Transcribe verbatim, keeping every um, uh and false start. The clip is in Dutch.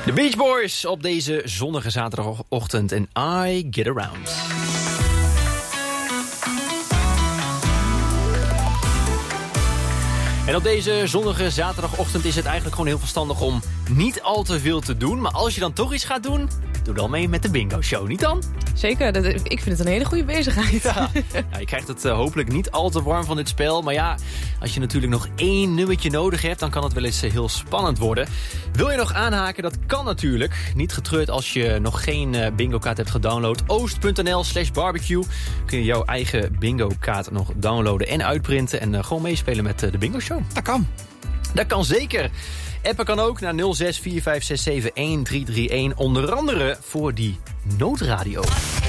De Beach Boys op deze zonnige zaterdagochtend en I Get Around. En op deze zonnige zaterdagochtend is het eigenlijk gewoon heel verstandig om niet al te veel te doen. Maar als je dan toch iets gaat doen, doe dan mee met de bingo show, niet dan? Zeker, dat, ik vind het een hele goede bezigheid. Ja. Ja, je krijgt het uh, hopelijk niet al te warm van dit spel. Maar ja, als je natuurlijk nog één nummertje nodig hebt, dan kan het wel eens uh, heel spannend worden. Wil je nog aanhaken? Dat kan natuurlijk. Niet getreurd als je nog geen uh, bingo-kaart hebt gedownload. oost.nl slash barbecue kun je jouw eigen bingo-kaart nog downloaden en uitprinten. En uh, gewoon meespelen met uh, de bingo show. Dat kan. Dat kan zeker. Appen kan ook naar nul zes vier vijf zes zeven een drie drie een. Onder andere voor die noodradio.